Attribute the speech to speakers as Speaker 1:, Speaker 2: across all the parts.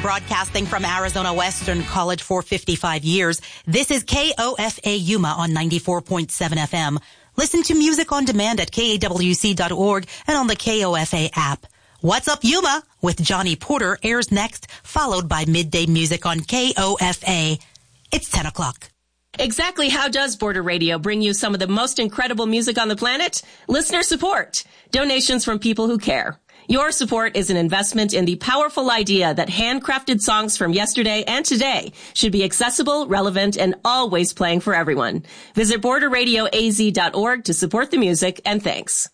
Speaker 1: broadcasting from Arizona Western College for 55 years. This is KOFA Yuma on 94.7 FM. Listen to music on demand at KAWC.org and on the KOFA app. What's Up Yuma with Johnny Porter airs next, followed by Midday Music on KOFA. It's 10 o'clock.
Speaker 2: Exactly how does Border Radio bring you some of the most incredible music on the planet? Listener support. Donations from people who care. Your support is an investment in the powerful idea that handcrafted songs from yesterday and today should be accessible, relevant, and always playing for everyone. Visit borderradioaz.org to support the music, and thanks.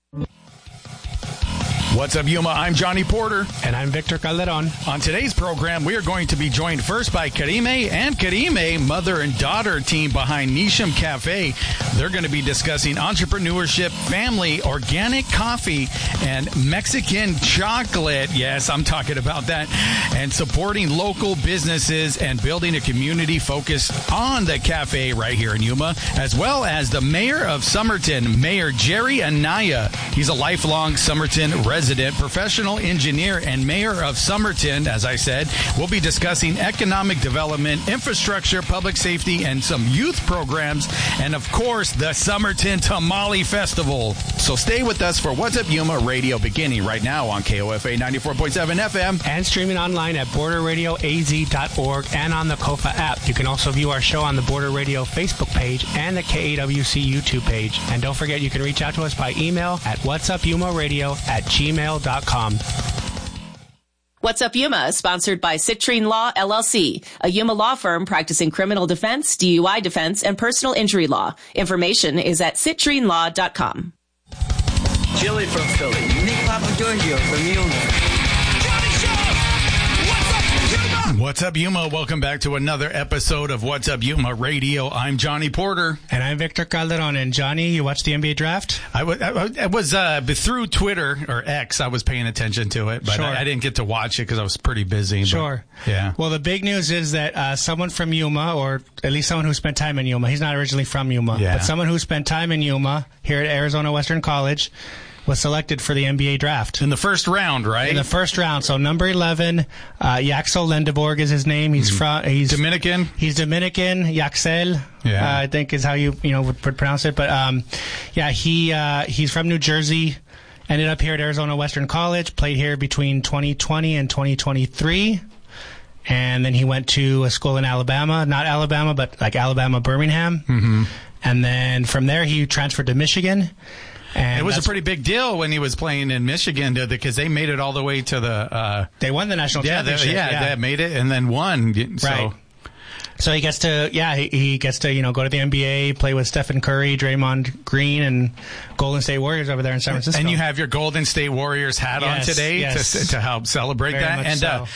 Speaker 3: What's up, Yuma? I'm Johnny Porter.
Speaker 4: And I'm Victor Calderon.
Speaker 3: On today's program, we are going to be joined first by Karime and Karime, mother and daughter team behind Nisham Cafe. They're going to be discussing entrepreneurship, family, organic coffee, and Mexican chocolate. Yes, I'm talking about that. And supporting local businesses and building a community focused on the cafe right here in Yuma, as well as the mayor of Somerton, Mayor Jerry Anaya. He's a lifelong Somerton resident, professional engineer, and mayor of Somerton. As I said, we'll be discussing economic development, infrastructure, public safety, and some youth programs, and of course, the Somerton Tamale Festival. So stay with us for What's Up Yuma Radio, beginning right now on KOFA 94.7 FM.
Speaker 4: And streaming online at borderradioaz.org and on the KOFA app. You can also view our show on the Border Radio Facebook page and the KAWC YouTube page. And don't forget, you can reach out to us by email at whatsupyumaradio@gmail.com.
Speaker 2: What's Up Yuma is sponsored by Citrine Law, LLC, a Yuma law firm practicing criminal defense, DUI defense, and personal injury law. Information is at citrinelaw.com.
Speaker 5: Chili from Philly. Nick Papagiorgio from Yuma.
Speaker 3: What's up, Yuma? Welcome back to another episode of What's Up Yuma Radio. I'm Johnny Porter.
Speaker 4: And I'm Victor Calderon. And Johnny, you watched the NBA draft?
Speaker 3: I was through Twitter, or X, I was paying attention to it, but
Speaker 4: sure.
Speaker 3: I didn't get to watch it because I was pretty busy.
Speaker 4: Sure.
Speaker 3: But, yeah.
Speaker 4: Well, the big news is that someone from Yuma, or at least someone who spent time in Yuma, he's not originally from Yuma,
Speaker 3: yeah,
Speaker 4: but someone who spent time in Yuma here at Arizona Western College was selected for the NBA draft.
Speaker 3: In the first round, right?
Speaker 4: In the first round. So number 11, Yaxel Lendeborg is his name. He's he's
Speaker 3: Dominican.
Speaker 4: He's Dominican. Yaxel,
Speaker 3: yeah,
Speaker 4: I think is how you would pronounce it. But yeah, he's from New Jersey. Ended up here at Arizona Western College. Played here between 2020 and 2023. And then he went to a school in Alabama, not Alabama, but like Alabama Birmingham. Mm-hmm. And then from there he transferred to Michigan. And
Speaker 3: it was a pretty big deal when he was playing in Michigan because they made it all the way to the...
Speaker 4: they won the national championship.
Speaker 3: They made it and then won. So.
Speaker 4: Right. So he gets to, he gets to, go to the NBA, play with Stephen Curry, Draymond Green, and Golden State Warriors over there in San Francisco.
Speaker 3: And you have your Golden State Warriors hat on today to help celebrate
Speaker 4: Very
Speaker 3: that. And
Speaker 4: so.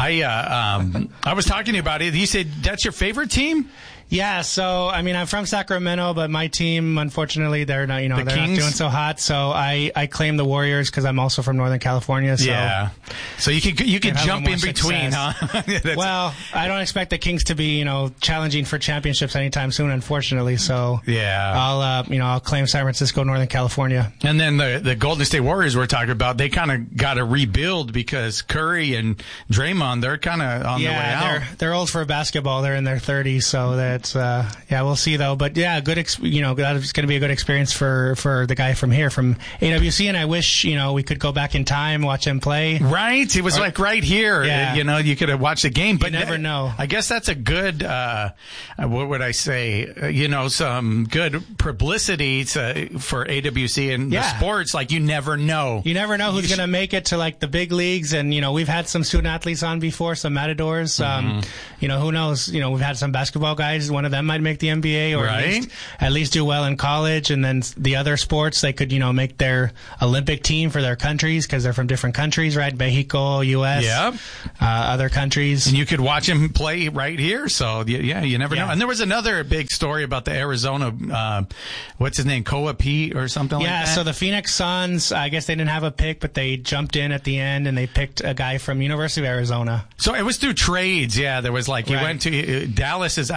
Speaker 3: I was talking to you about it. You said that's your favorite team?
Speaker 4: Yeah, so I mean, I'm from Sacramento, but my team, unfortunately, they're not, they're not doing so hot. So I claim the Warriors because I'm also from Northern California. So
Speaker 3: yeah, so you could jump in between, huh?
Speaker 4: Well, I don't expect the Kings to be, challenging for championships anytime soon, unfortunately. So
Speaker 3: yeah,
Speaker 4: I'll claim San Francisco, Northern California.
Speaker 3: And then the Golden State Warriors we're talking about, they kind of got to rebuild because Curry and Draymond, they're kind of on their way out.
Speaker 4: They're old for basketball. They're in their 30s, so that. We'll see though. But yeah, that's going to be a good experience for the guy from here, from AWC. And I wish, we could go back in time, watch him play.
Speaker 3: Right. It was like right here. Yeah. You could have watched the game, but
Speaker 4: you never know.
Speaker 3: I guess that's a good, what would I say? Some good publicity for AWC and the sports. Like you never know.
Speaker 4: You never know who's going to make it to like the big leagues. And, we've had some student athletes on before, some matadors. Mm-hmm. Who knows? We've had some basketball guys. One of them might make the NBA or at least do well in college. And then the other sports, they could, make their Olympic team for their countries because they're from different countries, right? Mexico, U.S., other countries.
Speaker 3: And you could watch him play right here. So, you never know. And there was another big story about the Arizona, what's his name, Koa Pete or something like that? Yeah,
Speaker 4: so the Phoenix Suns, I guess they didn't have a pick, but they jumped in at the end and they picked a guy from University of Arizona.
Speaker 3: So it was through trades, yeah. There was he went to, Dallas is actually who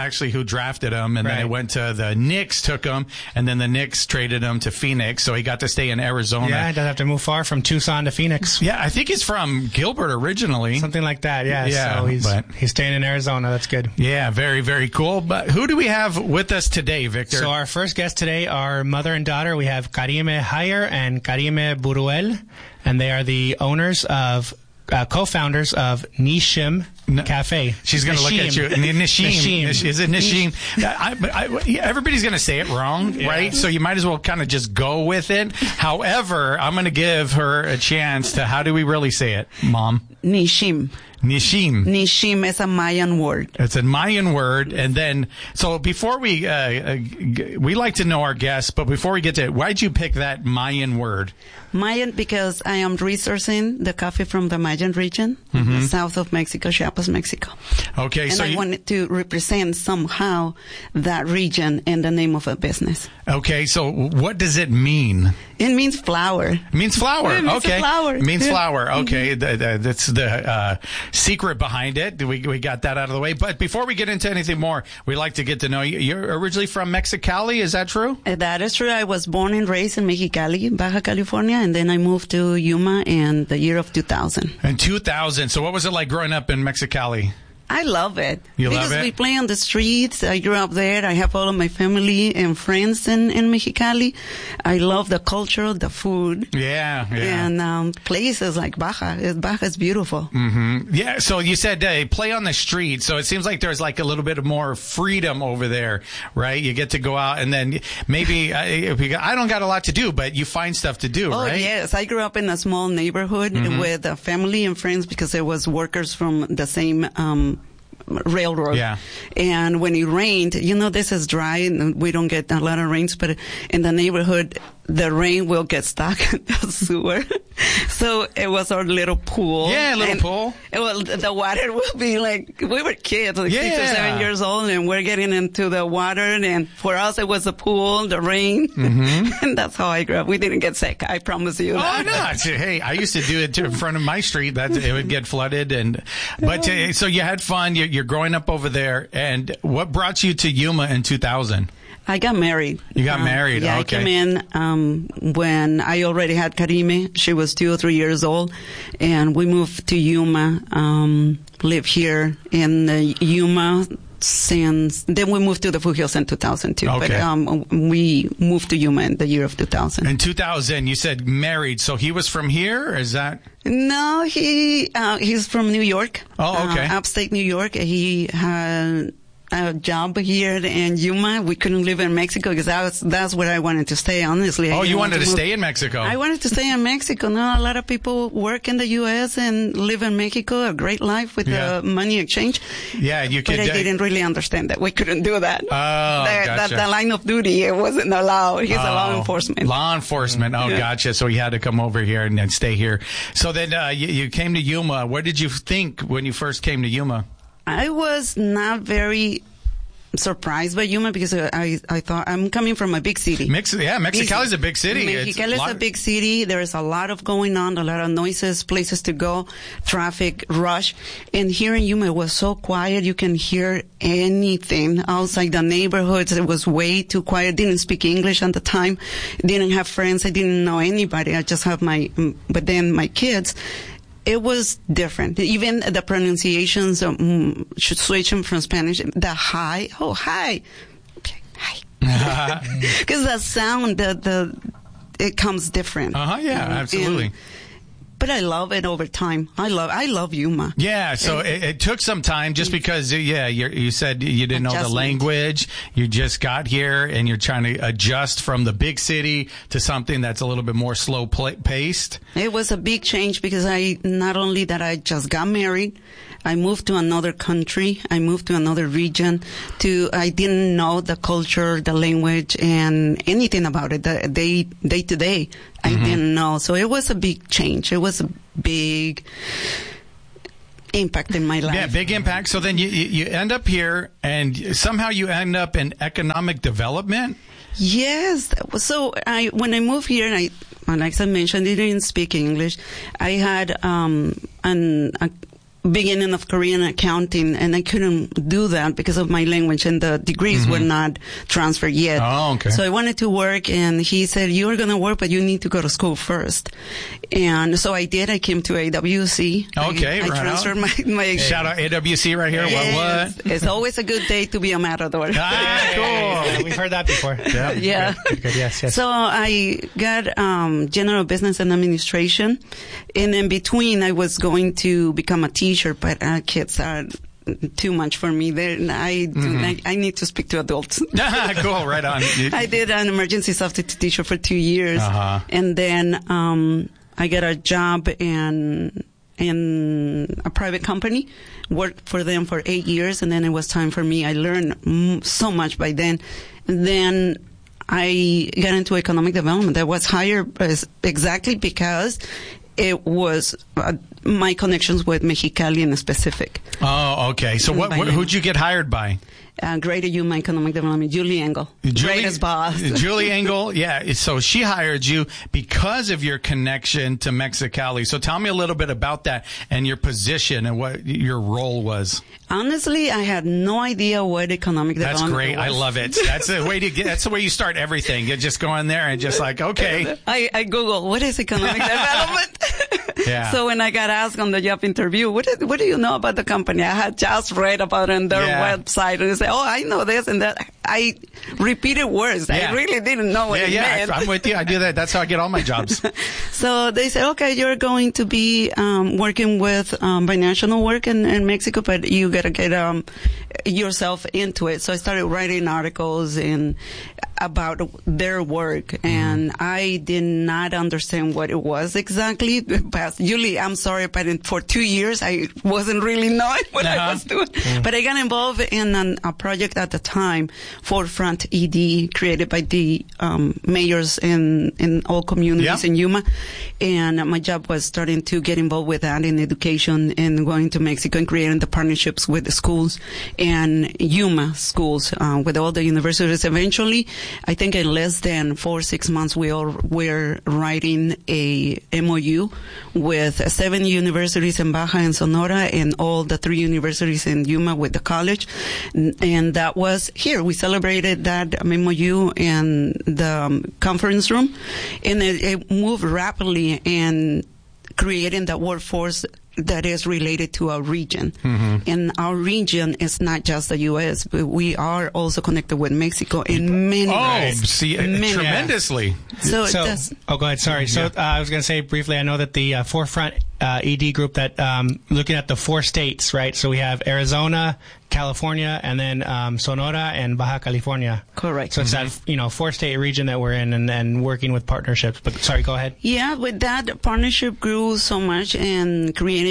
Speaker 3: who drafted him, and then it went to the Knicks, took him, and then the Knicks traded him to Phoenix, so he got to stay in Arizona.
Speaker 4: Yeah, he doesn't have to move far from Tucson to Phoenix.
Speaker 3: Yeah, I think he's from Gilbert originally.
Speaker 4: Something like that, yeah. So he's staying in Arizona. That's good.
Speaker 3: Yeah, very, very cool. But who do we have with us today, Victor?
Speaker 4: So our first guests today are mother and daughter. We have Karime Hayer and Karime Buruel, and they are the owners of co-founders of Nishim Cafe.
Speaker 3: She's going to look at you. Nishim. Is it Nishim? Everybody's going to say it wrong, right? So you might as well kind of just go with it. However, I'm going to give her a chance to, how do we really say it, Mom?
Speaker 6: Nishim.
Speaker 3: Nishim.
Speaker 6: Nishim is a Mayan word.
Speaker 3: It's a Mayan word. And then, so before we like to know our guests, but before we get to it, why'd you pick that Mayan word?
Speaker 6: Mayan, because I am researching the coffee from the Mayan region, south of Mexico, Chiapas, Mexico.
Speaker 3: Okay,
Speaker 6: and I wanted to represent somehow that region in the name of a business.
Speaker 3: Okay, so what does it mean?
Speaker 6: It means flower.
Speaker 3: It means flower.
Speaker 6: It means
Speaker 3: okay.
Speaker 6: Flower.
Speaker 3: It means flower. Okay, that's the secret behind it. We got that out of the way. But before we get into anything more, we'd like to get to know you. You're originally from Mexicali, is that true?
Speaker 6: That is true. I was born and raised in Mexicali, Baja California, and then I moved to Yuma in the year of 2000.
Speaker 3: In 2000. So what was it like growing up in Mexicali?
Speaker 6: I love it.
Speaker 3: You love it?
Speaker 6: Because we play on the streets. I grew up there. I have all of my family and friends in Mexicali. I love the culture, the food.
Speaker 3: Yeah.
Speaker 6: And places like Baja. Baja is beautiful.
Speaker 3: Mm-hmm. Yeah, so you said play on the street. So it seems like there's like a little bit more freedom over there, right? You get to go out and then maybe, I don't got a lot to do, but you find stuff to do, right?
Speaker 6: Oh, yes. I grew up in a small neighborhood with a family and friends because there was workers from the same railroad.
Speaker 3: Yeah.
Speaker 6: And when it rained, this is dry and we don't get a lot of rains, but in the neighborhood, the rain will get stuck in the sewer. So it was our little pool.
Speaker 3: Yeah, little pool.
Speaker 6: The water will be like, we were kids, like 6 or 7 years old, and we're getting into the water. And for us, it was the pool, the rain. And that's how I grew up. We didn't get sick. I promise you.
Speaker 3: Oh, no. Hey, I used to do it in front of my street. It would get flooded. But so you had fun. You're growing up over there. And what brought you to Yuma in 2000?
Speaker 6: I got married.
Speaker 3: You got married?
Speaker 6: Yeah,
Speaker 3: okay.
Speaker 6: I came in when I already had Karime. She was 2 or 3 years old. And we moved to Yuma, live here in Yuma since... Then we moved to the Foothills in 2002.
Speaker 3: Okay.
Speaker 6: But we moved to Yuma in the year of 2000.
Speaker 3: In 2000, you said married. So he was from here? Is that...
Speaker 6: No, he's from New York.
Speaker 3: Oh, okay.
Speaker 6: Upstate New York. He had a job here in Yuma. We couldn't live in Mexico because that's where I wanted to stay, honestly.
Speaker 3: Oh, you wanted to stay in Mexico?
Speaker 6: I wanted to stay in Mexico. No, a lot of people work in the U.S. and live in Mexico, a great life with the money exchange.
Speaker 3: Yeah, you could.
Speaker 6: But I didn't really understand that. We couldn't do that.
Speaker 3: Oh, gotcha.
Speaker 6: The line of duty, it wasn't allowed. He's a law enforcement.
Speaker 3: Law enforcement. Oh, gotcha. So he had to come over here and then stay here. So then you came to Yuma. What did you think when you first came to Yuma?
Speaker 6: I was not very surprised by Yuma because I thought I'm coming from a big city.
Speaker 3: Mexicali is a big city.
Speaker 6: Mexicali is a big city. There is a lot of going on, a lot of noises, places to go, traffic, rush. And here in Yuma, it was so quiet. You can hear anything outside the neighborhoods. It was way too quiet. Didn't speak English at the time. Didn't have friends. I didn't know anybody. I just have but then my kids. It was different. Even the pronunciations, switching from Spanish, the hi. Oh, hi. Okay, hi. Because the sound, it comes different.
Speaker 3: Yeah, absolutely.
Speaker 6: But I love it over time. I love Yuma.
Speaker 3: Yeah, so it took some time just because, you said you didn't know the language. You just got here and you're trying to adjust from the big city to something that's a little bit more slow paced.
Speaker 6: It was a big change because not only that I just got married, I moved to another country. I moved to another region. I didn't know the culture, the language, and anything about it. The day to day, I didn't know. So it was a big change. It was a big impact in my life.
Speaker 3: Yeah, big impact. So then you end up here, and somehow you end up in economic development.
Speaker 6: Yes. So when I moved here, and like I mentioned, I didn't speak English. I had beginning of career in accounting, and I couldn't do that because of my language, and the degrees were not transferred yet.
Speaker 3: Oh, okay.
Speaker 6: So I wanted to work, and he said, "You're going to work, but you need to go to school first." And so I did. I came to AWC.
Speaker 3: Okay,
Speaker 6: I transferred my
Speaker 3: shout out AWC right here. What?
Speaker 6: It's always a good day to be a matador.
Speaker 3: Ah, cool.
Speaker 4: Yeah, we've heard that before.
Speaker 6: Yeah.
Speaker 4: Good. Yes.
Speaker 6: So I got general business and administration, and in between I was going to become a teacher, but kids are too much for me. I need to speak to adults.
Speaker 3: Cool, right on.
Speaker 6: I did an emergency substitute teacher for 2 years, and then I got a job in a private company, worked for them for 8 years, and then it was time for me. I learned so much by then. And then I got into economic development. I was hired exactly because it was my connections with Mexicali in specific.
Speaker 3: Oh, okay. So who'd you get hired by?
Speaker 6: Greater Yuma Economic Development, Julie Engel. Greatest boss.
Speaker 3: Julie Engel, yeah. So she hired you because of your connection to Mexicali. So tell me a little bit about that and your position and what your role was.
Speaker 6: Honestly, I had no idea what economic development was.
Speaker 3: That's great. I love it. That's the way you start everything. You just go in there and just like, okay.
Speaker 6: I Google, what is economic development?
Speaker 3: Yeah.
Speaker 6: So when I got asked on the job interview, what do you know about the company? I had just read about it on their website, and they say, "Oh, I know this and that." I repeated words.
Speaker 3: Yeah.
Speaker 6: I really didn't know what it meant.
Speaker 3: I'm with you. I do that. That's how I get all my jobs.
Speaker 6: So they said, "Okay, you're going to be working with binational work in Mexico, but you got to get yourself into it." So I started writing articles about their work, and I did not understand what it was exactly. But Julie, I'm sorry, but for 2 years I wasn't really knowing what I was doing. But I got involved in a project at the time, Forefront ED, created by the mayors in all communities in Yuma, and my job was starting to get involved with that in education and going to Mexico and creating the partnerships with the schools and Yuma schools with all the universities. Eventually, I think in less than 4 or 6 months, we all were writing a MOU with 7 universities in Baja and Sonora and all the 3 universities in Yuma with the college. And that was here. We celebrated that MOU in the conference room, and it moved rapidly in creating the workforce that is related to our region. And our region is not just the U.S., but we are also connected with Mexico in many ways.
Speaker 3: Tremendously.
Speaker 6: So
Speaker 4: go ahead. Sorry. So I was going to say briefly, I know that the Forefront ED group that looking at the 4 states, right? So we have Arizona, California, and then Sonora and Baja California.
Speaker 6: Correct.
Speaker 4: So it's that 4-state region that we're in, and working with partnerships. But sorry, go ahead.
Speaker 6: Yeah, with that partnership grew so much and creating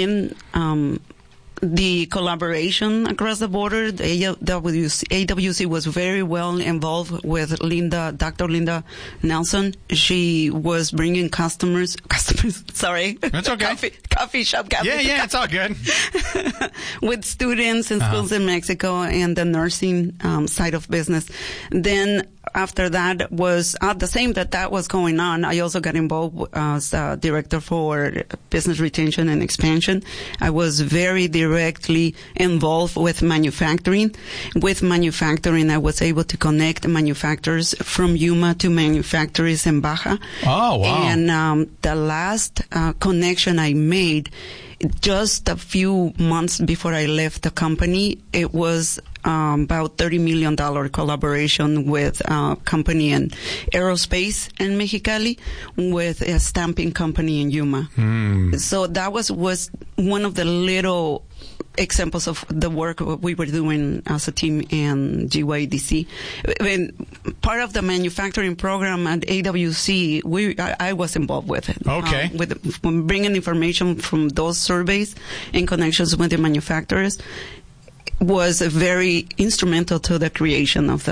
Speaker 6: the collaboration across the border. The AWC was very well involved with Dr. Linda Nelson. She was bringing customers, sorry.
Speaker 3: That's okay.
Speaker 6: Coffee shop.
Speaker 3: Yeah, it's all good.
Speaker 6: With students in schools in Mexico and the nursing side of business. Then after that was at the same that was going on, I also got involved as director for business retention and expansion. I was very directly involved with manufacturing. With manufacturing, I was able to connect manufacturers from Yuma to manufacturers in Baja.
Speaker 3: Oh, wow.
Speaker 6: And the last connection I made just a few months before I left the company, it was about $30 million collaboration with a company in aerospace in Mexicali with a stamping company in Yuma. So that was one of the little examples of the work we were doing as a team in GYDC. Part of the manufacturing program at AWC, I was involved with it.
Speaker 3: Okay.
Speaker 6: With bringing information from those surveys in connections with the manufacturers was very instrumental to the creation of the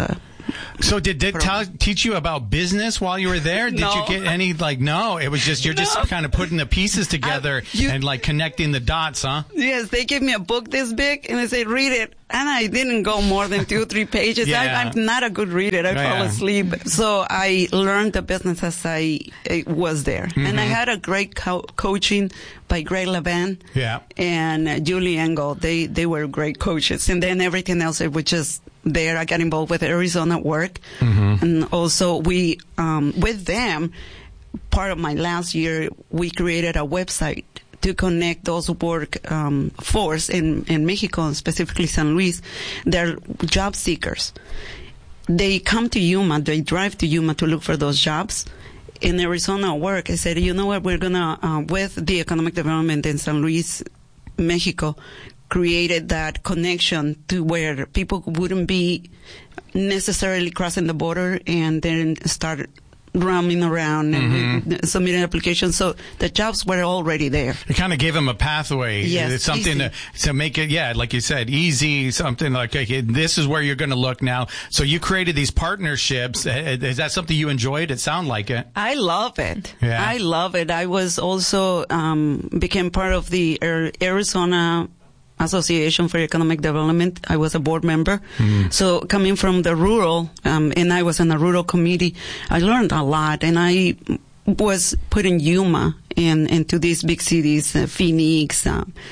Speaker 3: So did it teach you about business while you were there? Did you get any, no, it was just, you're just kind of putting the pieces together and connecting the dots, huh?
Speaker 6: Yes, they gave me a book this big and they said, read it. And I didn't go more than 2 or 3 pages.
Speaker 3: Yeah.
Speaker 6: I'm not a good reader. I fall asleep. So I learned the business as I was there. Mm-hmm. And I had a great coaching by Greg Levan and Julie Engel. They were great coaches. And then everything else, it was just there. I got involved with Arizona Work. Mm-hmm. And also we, with them, part of my last year, we created a website to connect those work force in Mexico, specifically San Luis. They're job seekers. They come to Yuma, they drive to Yuma to look for those jobs. In Arizona Work, I said, you know what, we're going to, with the economic development in San Luis, Mexico, created that connection to where people wouldn't be necessarily crossing the border and then start roaming around and submitting applications. So the jobs were already there.
Speaker 3: It kind of gave them a pathway.
Speaker 6: Yes,
Speaker 3: it's something to make it, like you said, easy, something like, okay, this is where you're going to look now. So you created these partnerships. Is that something you enjoyed? It sounded like it.
Speaker 6: I love it.
Speaker 3: Yeah.
Speaker 6: I love it. I was also, became part of the Arizona Association for Economic Development. I was a board member. So coming from the rural, and I was in the rural committee, I learned a lot, and I was putting Yuma into these big cities, Phoenix,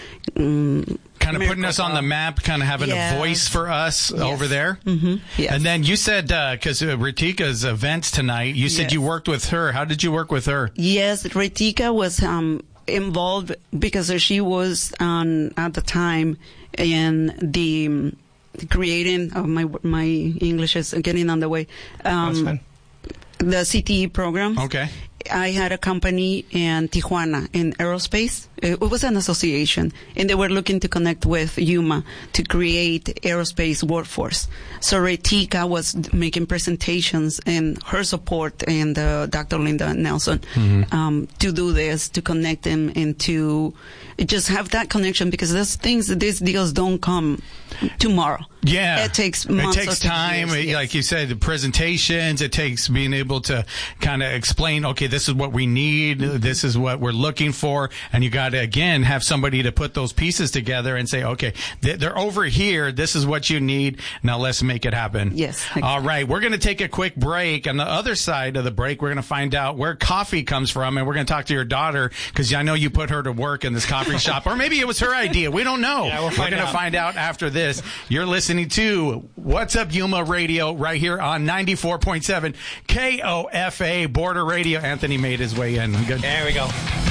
Speaker 3: kind of putting us on the map, kind of having a voice for us over there. Mm-hmm. Yes. And then you said, because Ritika events tonight, you said you worked with her. How did you work with her?
Speaker 6: Yes, Ritika was involved because she was at the time in the creating of my English is getting on the way.
Speaker 4: That's fine.
Speaker 6: The CTE program.
Speaker 3: Okay.
Speaker 6: I had a company in Tijuana in aerospace. It was an association, and they were looking to connect with Yuma to create aerospace workforce. So Ritika was making presentations and her support and Dr. Linda Nelson to do this, to connect them and to just have that connection, because these deals don't come tomorrow.
Speaker 3: Yeah.
Speaker 6: It takes months.
Speaker 3: It takes time.
Speaker 6: Years,
Speaker 3: like you said, the presentations, it takes being able to kind of explain, okay, this is what we need. This is what we're looking for. And you got to, again, have somebody to put those pieces together and say, okay, they're over here. This is what you need. Now let's make it happen.
Speaker 6: Yes. Exactly.
Speaker 3: All right. We're going to take a quick break. On the other side of the break, we're going to find out where coffee comes from. And we're going to talk to your daughter, because I know you put her to work in this coffee shop. Or maybe it was her idea. We don't know.
Speaker 4: Yeah, we're
Speaker 3: going to find out after this. You're listening to What's Up Yuma Radio right here on 94.7 KOFA Border Radio. Anthony made his way in. Good.
Speaker 4: There we go.